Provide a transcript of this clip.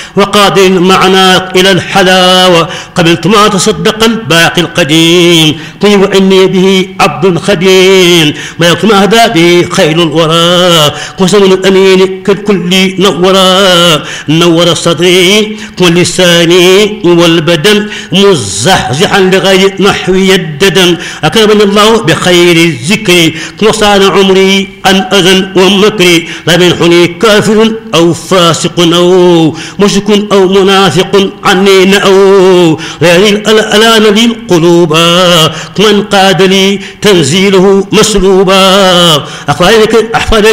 وقاد المعنى إلى الحلاوة قبلت ما تصدق الباقي القديم طيب إني به عبد خديم ملكت ما هدى به خيل الورى وسمن الأمين كالكل نورا نور صدري ولساني والبدن مزحزحا لغير نحو الددن أكرمني الله بخير الذكر وصان عمري عن أذى ومكر لا يمنحني كافر أو فاسق أو مشرك أو منافق عني أو الآن لي القلوب من قاد لي تنزيله مسلوبا أحفظ